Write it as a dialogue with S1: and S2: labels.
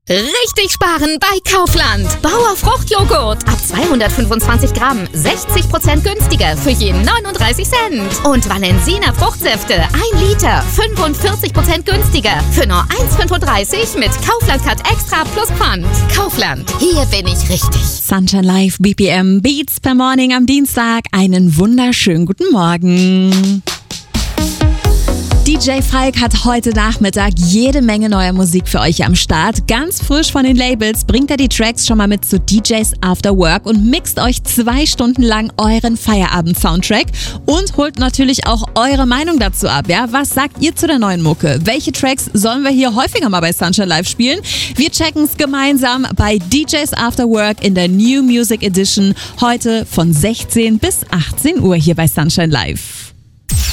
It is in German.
S1: Richtig sparen bei Kaufland. Bauer Fruchtjoghurt ab 225 Gramm, 60% günstiger für je 39 Cent. Und Valensina Fruchtsäfte 1 Liter, 45% günstiger für nur 1,35 mit Kaufland Cut Extra plus Pfand. Kaufland, hier bin ich richtig.
S2: Sunshine Live BPM Beats per Morning am Dienstag. Einen wunderschönen guten Morgen. DJ Falk hat heute Nachmittag jede Menge neuer Musik für euch am Start. Ganz frisch von den Labels bringt er die Tracks schon mal mit zu DJs After Work und mixt euch 2 Stunden lang euren Feierabend-Soundtrack und holt natürlich auch eure Meinung dazu ab. Ja? Was sagt ihr zu der neuen Mucke? Welche Tracks sollen wir hier häufiger mal bei Sunshine Live spielen? Wir checken es gemeinsam bei DJs After Work in der New Music Edition heute von 16 bis 18 Uhr hier bei Sunshine Live.